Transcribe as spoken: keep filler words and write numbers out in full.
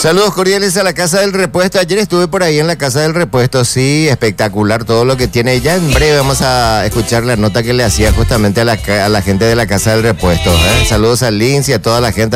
Saludos cordiales a la Casa del Repuesto. Ayer estuve por ahí en la Casa del Repuesto, sí, espectacular todo lo que tiene. Ya en breve vamos a escuchar la nota que le hacía justamente a la, a la gente de la Casa del Repuesto, ¿eh? Saludos a Lindsay y a toda la gente.